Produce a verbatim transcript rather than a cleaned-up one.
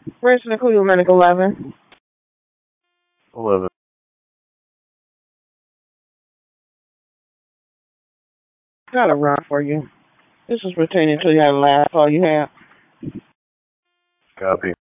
President Cleveland eleven. eleven. Got a run for you. This is pertaining to your last call you have. Copy.